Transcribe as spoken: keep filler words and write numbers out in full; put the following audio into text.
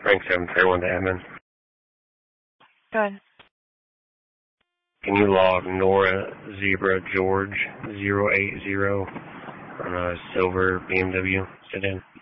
Frank seven three one to admin. Go ahead. Can you log Nora Zebra George zero eight zero on a silver B M W sedan?